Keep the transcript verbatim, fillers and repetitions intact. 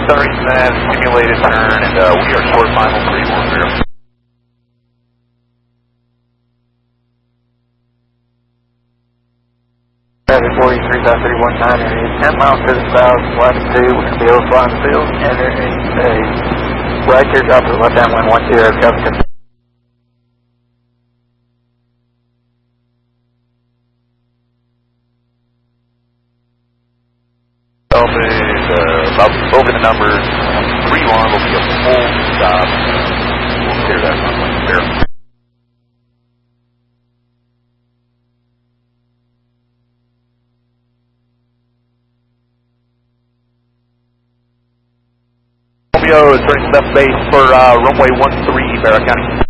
starting that simulated turn, and uh, we are short final three one zero. Traffic forty-three point three one nine, ten miles to the south, latitude, we're going to be able to fly in the field, and there is a right teardrop to the left hand wind one zero, cover. Is uh, about over the numbers, three one will be a full stop. We'll clear that runway there. Romeo is turning left base for uh, runway one three, Barra County.